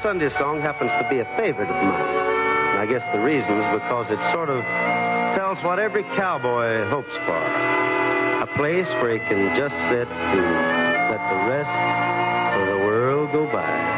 Sunday song happens to be a favorite of mine. And I guess the reason is because it sort of tells what every cowboy hopes for. A place where he can just sit and let the rest of the world go by.